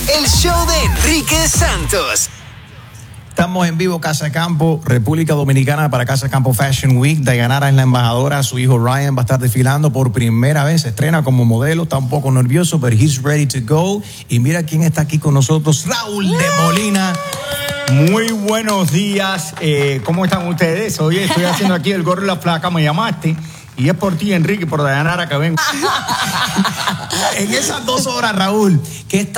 el show de Enrique Santos. Estamos en vivo, Casa Campo, República Dominicana, para Casa Campo Fashion Week. Dayanara es la embajadora, su hijo Ryan va a estar desfilando por primera vez, se estrena como modelo, está un poco nervioso, pero he's ready to go. Y mira quién está aquí con nosotros, Raúl de Molina. Muy buenos días, ¿cómo están ustedes? Hoy estoy haciendo aquí el gorro y la flaca, me llamaste. Y es por ti, Enrique, por Dayanara que vengo. En esas 2 horas, Raúl, ¿qué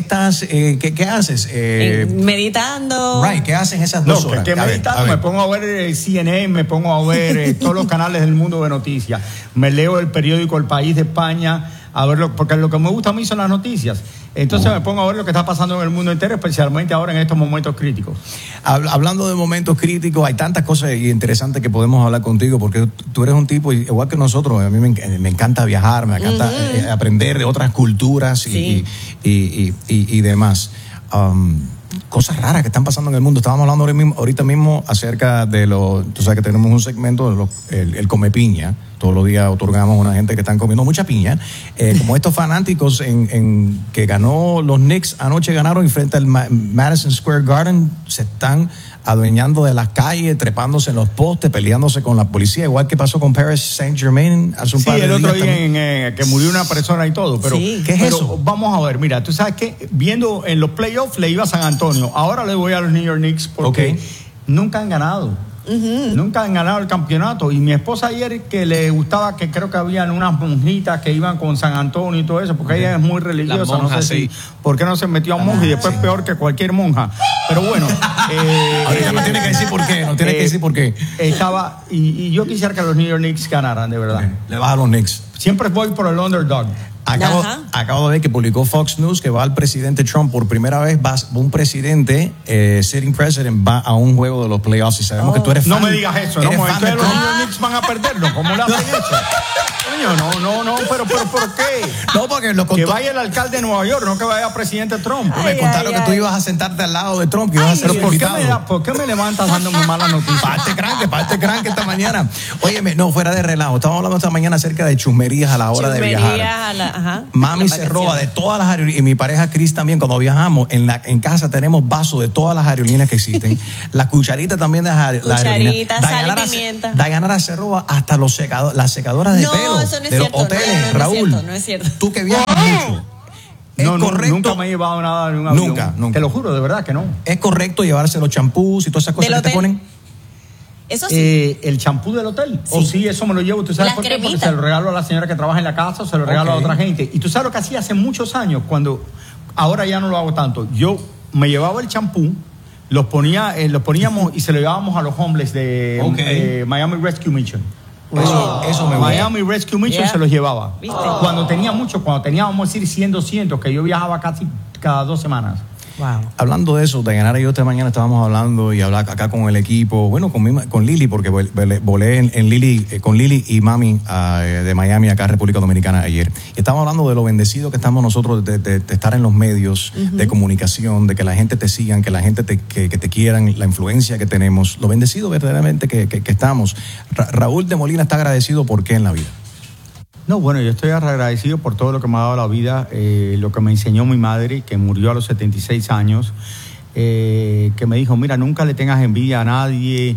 haces? Meditando. Right, ¿qué haces en esas 2 horas? Que meditando, me pongo a ver CNN, me pongo a ver todos los canales del mundo de noticias. Me leo el periódico El País de España, a verlo, porque lo que me gusta a mí son las noticias. Entonces me pongo a ver lo que está pasando en el mundo entero, especialmente ahora en estos momentos críticos. Hablando de momentos críticos, hay tantas cosas interesantes que podemos hablar contigo, porque tú eres un tipo, igual que nosotros, a mí me encanta viajar, me encanta aprender de otras culturas y demás. Cosas raras que están pasando en el mundo. Estábamos hablando ahorita mismo acerca de tú sabes que tenemos un segmento de el come piña. Todos los días otorgamos a una gente que están comiendo mucha piña. Como estos fanáticos que ganó los Knicks anoche, ganaron y frente al Madison Square Garden se están adueñando de las calles, trepándose en los postes, peleándose con la policía, igual que pasó con Paris Saint-Germain hace un par de días. Sí, el otro día que murió una persona y todo, pero ¿qué es eso? Vamos a ver, mira, tú sabes que viendo en los playoffs le iba a San Antonio, ahora le voy a los New York Knicks porque nunca han ganado. Nunca han ganado el campeonato. Y mi esposa ayer, que le gustaba, que creo que habían unas monjitas que iban con San Antonio y todo eso, porque ella es muy religiosa, monjas, no sé si por qué no se metió a un monje y después peor que cualquier monja. Pero bueno, ahorita no tiene que decir por qué, que decir por qué. Estaba, y yo quisiera que los New York Knicks ganaran, de verdad. Le vas a los Knicks. Siempre voy por el underdog. Acabo de ver que publicó Fox News que va el presidente Trump por primera vez, un presidente, sitting president, va a un juego de los playoffs y sabemos que tú eres fan. No me digas eso, no, entonces los Knicks van a perderlo, ¿cómo le hacen eso? No, pero ¿por qué? No, porque que vaya el alcalde de Nueva York, no que vaya el presidente Trump. Me contaron que tú ibas a sentarte al lado de Trump, que ibas a ser invitado. ¿Por qué me levantas dándome malas noticias? Parte cranque esta mañana. Óyeme, no, fuera de relajo, estamos hablando esta mañana acerca de chusmerías a la hora de viajar. Mami se roba de todas las aerolíneas, y mi pareja Chris también, cuando viajamos, en casa tenemos vasos de todas las aerolíneas que existen. La cucharita también de las aerolíneas. Cucharita, sal y pimienta. Dayanara se roba hasta las secadoras de pelo. Eso no es de los cierto, hoteles, no, Raúl. no es cierto. Tú que viajas mucho. ¿Es nunca me he llevado nada de un avión. Nunca. Te lo juro, de verdad que no. ¿Es correcto llevarse los champús y todas esas cosas que te ponen? Eso sí. ¿El champú del hotel? Sí, eso me lo llevo. ¿Tú sabes las por qué? cremitas. Porque se lo regalo a la señora que trabaja en la casa o se lo regalo a otra gente. Y tú sabes lo que hacía hace muchos años, ahora ya no lo hago tanto. Yo me llevaba el champú, los poníamos y se lo llevábamos a los homeless de Miami Rescue Mission. Eso me gusta. Miami Rescue Mission se los llevaba. ¿Viste? Cuando teníamos, vamos a decir, 100, 200, que yo viajaba casi cada 2 semanas. Wow. Hablando de eso, Dayanara y yo esta mañana estábamos hablando y hablaba acá con el equipo, con Lili, porque volé en Lili, con Lili y Mami de Miami acá en República Dominicana ayer. Y estábamos hablando de lo bendecido que estamos nosotros de estar en los medios de comunicación, de que la gente te sigan, que la gente que te quieran, la influencia que tenemos, lo bendecido verdaderamente que estamos. Raúl de Molina está agradecido por qué en la vida. No, bueno, yo estoy agradecido por todo lo que me ha dado la vida, lo que me enseñó mi madre, que murió a los 76 años, que me dijo, mira, nunca le tengas envidia a nadie,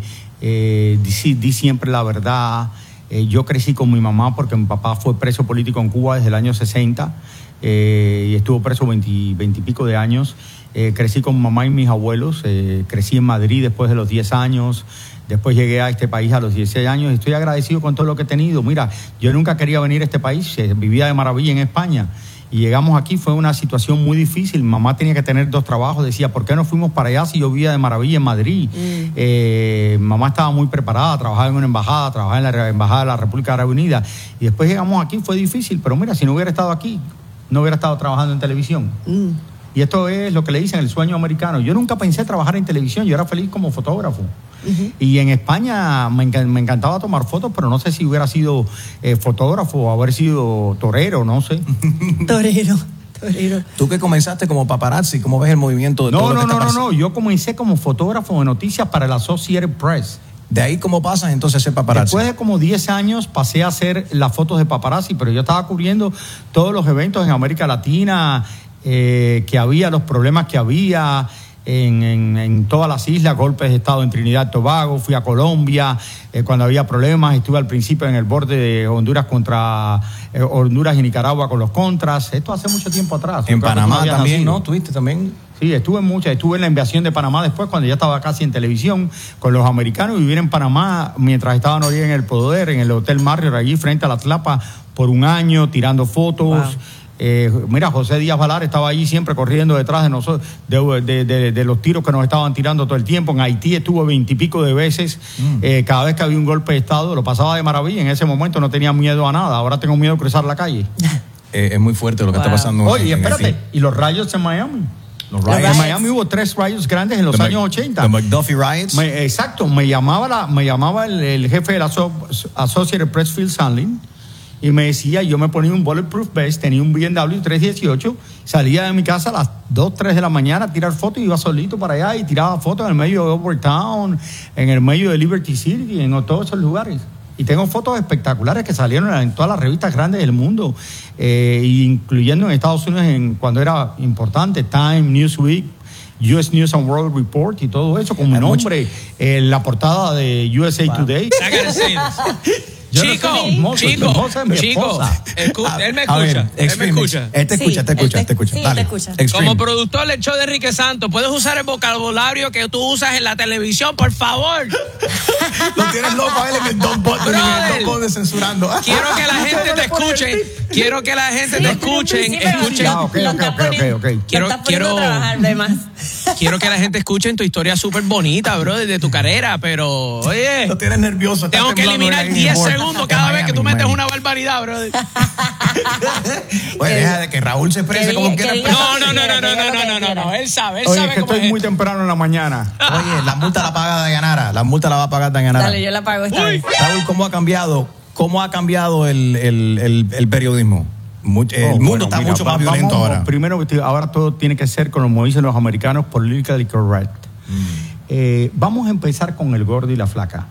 di siempre la verdad. Yo crecí con mi mamá porque mi papá fue preso político en Cuba desde el año 60 y estuvo preso 20 y pico de años. Crecí con mi mamá y mis abuelos, crecí en Madrid después de los 10 años. Después llegué a este país a los 16 años y estoy agradecido con todo lo que he tenido. Mira, yo nunca quería venir a este país, vivía de maravilla en España. Y llegamos aquí, fue una situación muy difícil. Mi mamá tenía que tener 2 trabajos. Decía, ¿por qué no fuimos para allá si yo vivía de maravilla en Madrid? Mi mamá estaba muy preparada, trabajaba en una embajada, trabajaba en la embajada de la República Árabe Unida. Y después llegamos aquí, fue difícil. Pero mira, si no hubiera estado aquí, no hubiera estado trabajando en televisión. Y esto es lo que le dicen el sueño americano. Yo nunca pensé trabajar en televisión, yo era feliz como fotógrafo. Y en España me encantaba tomar fotos, pero no sé si hubiera sido fotógrafo o haber sido torero, no sé. Torero. Tú que comenzaste como paparazzi, ¿cómo ves el movimiento de todo lo que está pasando? No, yo comencé como fotógrafo de noticias para la Associated Press. ¿De ahí cómo pasas entonces a ser paparazzi? Después de como 10 años pasé a hacer las fotos de paparazzi, pero yo estaba cubriendo todos los eventos en América Latina, que había, los problemas que había en todas las islas, golpes de Estado en Trinidad y Tobago. Fui a Colombia cuando había problemas. Estuve al principio en el borde de Honduras contra Honduras y Nicaragua con los contras. Esto hace mucho tiempo atrás. En Panamá también, ¿no? ¿Tuviste también? Sí, estuve en la invasión de Panamá después, cuando ya estaba casi en televisión con los americanos, vivir en Panamá mientras estaba Noriega en el poder, en el Hotel Marriott, allí frente a la Tlapa, por un año, tirando fotos. Wow. Mira, José Díaz Valar estaba allí siempre corriendo detrás de nosotros, de los tiros que nos estaban tirando todo el tiempo. En Haití estuve 20 y pico de veces. Cada vez que había un golpe de Estado, lo pasaba de maravilla. En ese momento no tenía miedo a nada. Ahora tengo miedo de cruzar la calle. Es muy fuerte lo que está pasando. Oye, espérate, ¿y los rayos en Miami? En Miami hubo 3 riots grandes en los años 80. The McDuffie riots. Exacto, me llamaba el jefe de la Associated Press, Phil Sandlin, y me decía, yo me ponía un bulletproof vest, tenía un BMW 318, salía de mi casa a las 2, 3 de la mañana a tirar fotos, iba solito para allá y tiraba fotos en el medio de Overtown, en el medio de Liberty City, en todos esos lugares. Y tengo fotos espectaculares que salieron en todas las revistas grandes del mundo, incluyendo en Estados Unidos cuando era importante, Time, Newsweek, US News and World Report y todo eso, con mi nombre en la portada de USA Today. Chico, él me escucha. Él te escucha. Dale. Como productor del show de Enrique Santos, ¿puedes usar el vocabulario que tú usas en la televisión, por favor? Lo tienes loco a él en el Don Bode censurando. Quiero que la gente te escuche. Quiero que la gente te escuche. Quiero que la gente escuche en tu historia súper bonita, bro, de tu carrera, pero, oye. Lo tienes nervioso. Tengo que eliminar 10 segundos cada vez que tú metes una barbaridad, bro. Oye, deja de que Raúl se exprese como quiera. No. Él sabe que cómo estoy muy temprano en la mañana. Oye, la multa la paga Dayanara. La multa la va a pagar Dayanara. Dale, yo la pago esta vez. Raúl, ¿cómo ha cambiado el periodismo? El mundo está mucho más violento ahora. Primero, ahora todo tiene que ser, como dicen los americanos, politically correct. Vamos a empezar con el gordo y la flaca.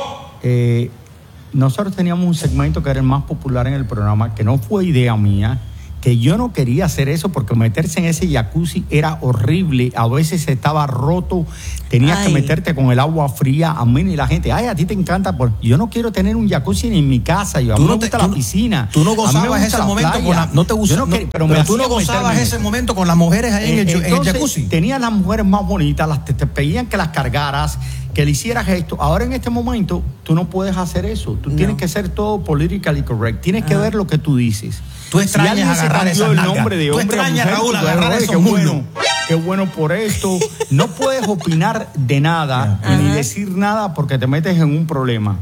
Nosotros teníamos un segmento que era el más popular en el programa, que no fue idea mía, que yo no quería hacer eso porque meterse en ese jacuzzi era horrible. A veces estaba roto, tenías que meterte con el agua fría. A mí y la gente, a ti te encanta. Yo no quiero tener un jacuzzi ni en mi casa. A mí me gusta la piscina. Tú no gozabas ese momento pero tú no gozabas ese momento con las mujeres ahí en el jacuzzi. Tenías las mujeres más bonitas, te pedían que las cargaras, que le hicieras esto. Ahora en este momento tú no puedes hacer eso. Tú tienes que ser todo politically correct. Tienes que ver lo que tú dices. Tú extrañas agarrar esas nalgas. Tú extrañas, Raúl, agarrar esos muslos. Qué bueno por esto. No puedes opinar de nada ni decir nada porque te metes en un problema.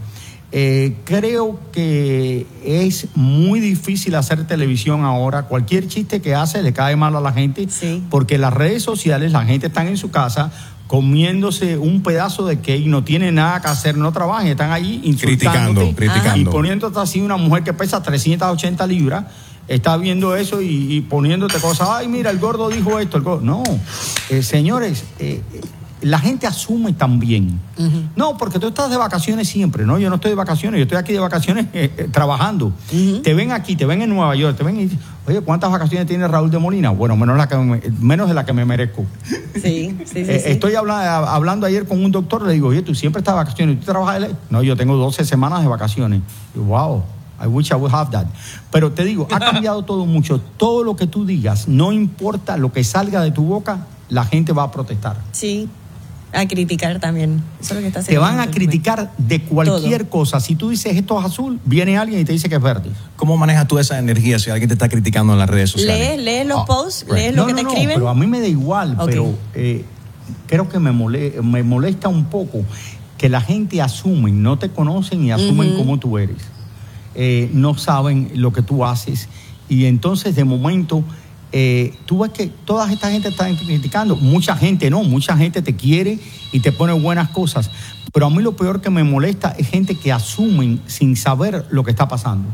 Creo que es muy difícil hacer televisión ahora. Cualquier chiste que hace le cae mal a la gente, porque las redes sociales, la gente está en su casa comiéndose un pedazo de cake, no tiene nada que hacer, no trabajan, están allí insultándote, criticando. Y poniéndote así una mujer que pesa 380 libras, está viendo eso y poniéndote cosas. Ay, mira, el gordo dijo esto. No, señores, la gente asume también. No, porque tú estás de vacaciones siempre. No, yo no estoy de vacaciones, yo estoy aquí de vacaciones trabajando. Te ven aquí, te ven en Nueva York, te ven y dicen, oye, ¿cuántas vacaciones tiene Raúl de Molina? Bueno, menos de la que me merezco. Sí. Estoy hablando ayer con un doctor, le digo, oye, tú siempre estás de vacaciones, ¿tú trabajas? No, yo tengo 12 semanas de vacaciones. Y, wow, I wish I would have that. Pero te digo, ha cambiado todo mucho. Todo lo que tú digas, no importa lo que salga de tu boca, la gente va a protestar. Sí. A criticar también. Eso es lo que está haciendo. Te van a criticar de cualquier cosa. Si tú dices esto es azul, viene alguien y te dice que es verde. ¿Cómo manejas tú esa energía si alguien te está criticando en las redes sociales? ¿Lees los posts? ¿Lees lo que te escriben? Pero a mí me da igual. Pero creo que me molesta un poco que la gente asume, no te conocen y asumen cómo tú eres. No saben lo que tú haces. Y entonces, de momento, tú ves que toda esta gente está criticando. Mucha gente te quiere y te pone buenas cosas. Pero a mí lo peor que me molesta es gente que asumen sin saber lo que está pasando.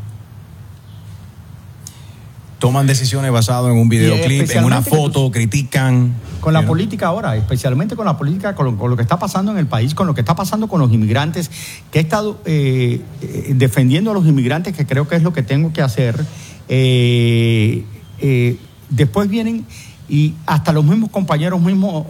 Toman decisiones basadas en un videoclip, en una foto, critican. Con la política ahora, especialmente con la política, con lo que está pasando en el país, con lo que está pasando con los inmigrantes, que he estado defendiendo a los inmigrantes, que creo que es lo que tengo que hacer. Después vienen Y hasta los mismos compañeros míos,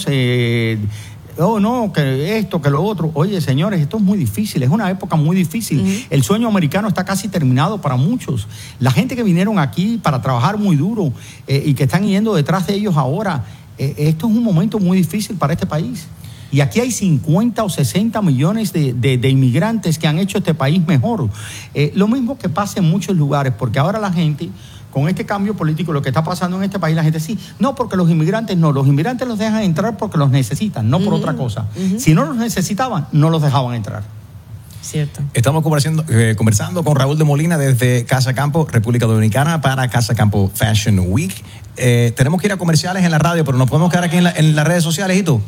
no, que esto, que lo otro. Oye, señores, esto es muy difícil, es una época muy difícil. El sueño americano está casi terminado para muchos. La gente que vinieron aquí para trabajar muy duro y que están yendo detrás de ellos ahora, esto es un momento muy difícil para este país. Y aquí hay 50 o 60 millones de inmigrantes que han hecho este país mejor. Lo mismo que pasa en muchos lugares, porque ahora la gente, con este cambio político, lo que está pasando en este país, la gente sí, no, porque los inmigrantes los dejan entrar porque los necesitan, no por otra cosa. Si no los necesitaban, no los dejaban entrar. Cierto. Estamos conversando con Raúl de Molina desde Casa Campo, República Dominicana, para Casa Campo Fashion Week. Tenemos que ir a comerciales en la radio, pero nos podemos quedar aquí en las redes sociales, ¿y tú?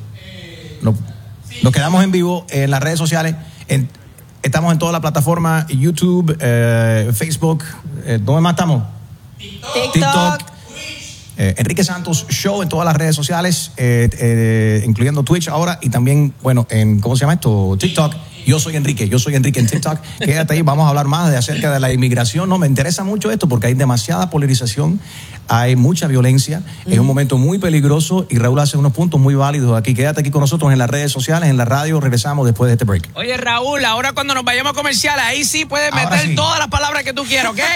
Nos quedamos en vivo en las redes sociales. Estamos en toda la plataforma, YouTube, Facebook. ¿Dónde más estamos? TikTok. Enrique Santos Show en todas las redes sociales, incluyendo Twitch ahora y también, ¿cómo se llama esto? TikTok. Yo soy Enrique en TikTok. Quédate ahí, vamos a hablar más acerca de la inmigración. No, me interesa mucho esto porque hay demasiada polarización, hay mucha violencia, es un momento muy peligroso y Raúl hace unos puntos muy válidos aquí. Quédate aquí con nosotros en las redes sociales, en la radio, regresamos después de este break. Oye, Raúl, ahora cuando nos vayamos a comercial, ahí sí puedes meter todas las palabras que tú quieras, ¿ok?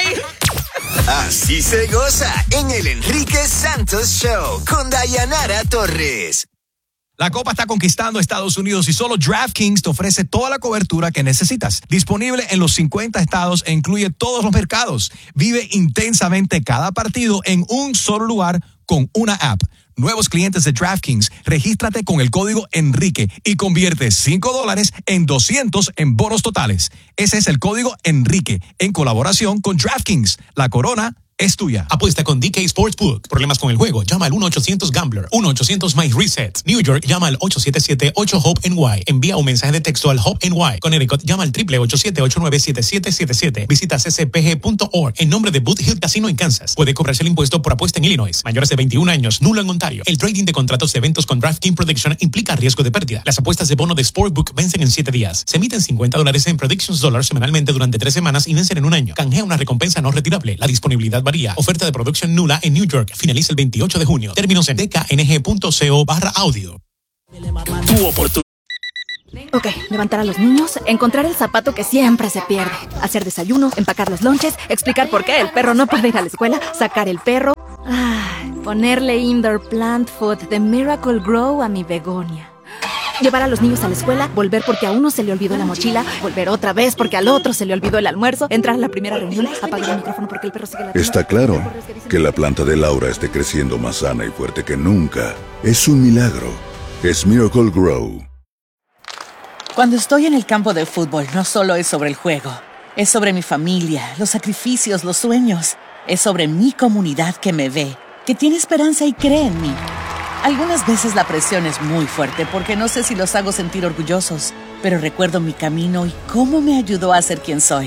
Así se goza en el Enrique Santos Show con Dayanara Torres. La Copa está conquistando Estados Unidos y solo DraftKings te ofrece toda la cobertura que necesitas. Disponible en los 50 estados e incluye todos los mercados. Vive intensamente cada partido en un solo lugar con una app. Nuevos clientes de DraftKings, regístrate con el código Enrique y convierte $5 en 200 en bonos totales. Ese es el código Enrique en colaboración con DraftKings. La corona es tuya. Apuesta con DK Sportsbook. ¿Problemas con el juego? Llama al 1-800-GAMBLER. 1-800-MY-RESET. New York, llama al 877-8-HOPE-NY. Envía un mensaje de texto al HOPE-NY. Connecticut, llama al 888-897-7777. Visita ccpg.org en nombre de Boot Hill Casino en Kansas. Puede cobrarse el impuesto por apuesta en Illinois. Mayores de 21 años, nulo en Ontario. El trading de contratos de eventos con DraftKings Prediction implica riesgo de pérdida. Las apuestas de bono de Sportbook vencen en 7 días. Se emiten $50 en Predictions Dollars semanalmente durante 3 semanas y vencen en un año. Canjea una recompensa no retirable. La disponibilidad varía. Oferta de producción nula en New York. Finaliza el 28 de junio. Términos en dkng.co/audio. Tu oportunidad. Ok, levantar a los niños, encontrar el zapato que siempre se pierde, hacer desayuno, empacar los lonches, explicar por qué el perro no puede ir a la escuela, sacar el perro, ponerle indoor plant food de Miracle Grow a mi begonia. Llevar a los niños a la escuela, volver porque a uno se le olvidó la mochila, volver otra vez porque al otro se le olvidó el almuerzo, entrar a la primera reunión, apagar el micrófono porque el perro sigue ladrando. Está claro que la planta de Laura esté creciendo más sana y fuerte que nunca. Es un milagro. Es Miracle Grow. Cuando estoy en el campo de fútbol, no solo es sobre el juego. Es sobre mi familia, los sacrificios, los sueños. Es sobre mi comunidad que me ve, que tiene esperanza y cree en mí. Algunas veces la presión es muy fuerte porque no sé si los hago sentir orgullosos, pero recuerdo mi camino y cómo me ayudó a ser quien soy.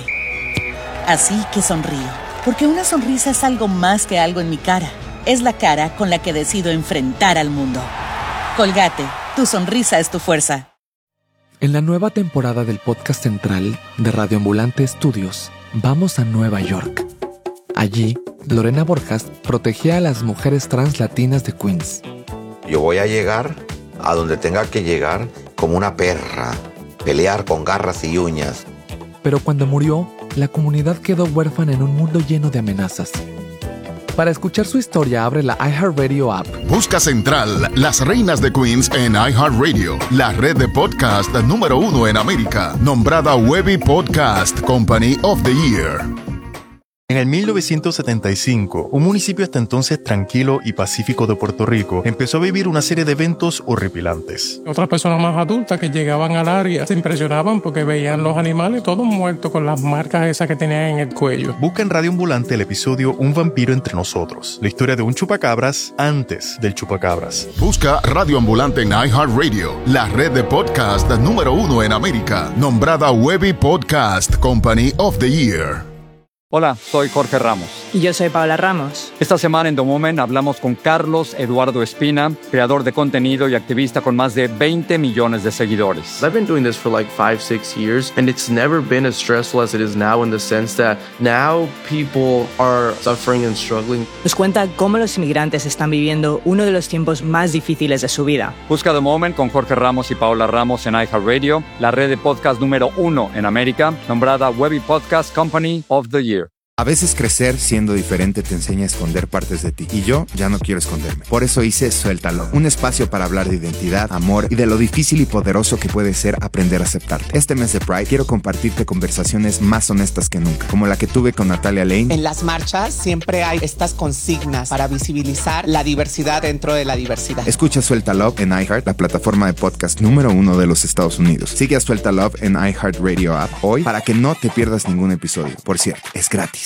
Así que sonrío, porque una sonrisa es algo más que algo en mi cara. Es la cara con la que decido enfrentar al mundo. Colgate, tu sonrisa es tu fuerza. En la nueva temporada del podcast central de Radio Ambulante Studios, vamos a Nueva York. Allí, Lorena Borjas protegía a las mujeres trans latinas de Queens. Yo voy a llegar a donde tenga que llegar como una perra, pelear con garras y uñas. Pero cuando murió, la comunidad quedó huérfana en un mundo lleno de amenazas. Para escuchar su historia, abre la iHeartRadio app. Busca Central, las reinas de Queens en iHeartRadio, la red de podcast número 1 en América, nombrada Webby Podcast Company of the Year. En el 1975, un municipio hasta entonces tranquilo y pacífico de Puerto Rico empezó a vivir una serie de eventos horripilantes. Otras personas más adultas que llegaban al área se impresionaban porque veían los animales todos muertos con las marcas esas que tenían en el cuello. Busca en Radio Ambulante el episodio Un vampiro entre nosotros, la historia de un chupacabras antes del chupacabras. Busca Radio Ambulante en iHeartRadio, la red de podcast número 1 en América, nombrada Webby Podcast Company of the Year. Hola, soy Jorge Ramos. Y yo soy Paola Ramos. Esta semana en The Moment hablamos con Carlos Eduardo Espina, creador de contenido y activista con más de 20 millones de seguidores. I've been doing this for like 5-6 years, and it's never been as stressful as it is now, in the sense that now people are suffering and struggling. Nos cuenta cómo los inmigrantes están viviendo uno de los tiempos más difíciles de su vida. Busca The Moment con Jorge Ramos y Paola Ramos en iHeartRadio, la red de podcast número 1 en América, nombrada Webby Podcast Company of the Year. A veces crecer siendo diferente te enseña a esconder partes de ti. Y yo ya no quiero esconderme. Por eso hice Suéltalo, un espacio para hablar de identidad, amor y de lo difícil y poderoso que puede ser aprender a aceptarte. Este mes de Pride quiero compartirte conversaciones más honestas que nunca, como la que tuve con Natalia Lane. En las marchas siempre hay estas consignas para visibilizar la diversidad dentro de la diversidad. Escucha Suéltalo en iHeart, la plataforma de podcast número 1 de los Estados Unidos. Sigue a Suéltalo en iHeartRadio app hoy para que no te pierdas ningún episodio. Por cierto, es gratis.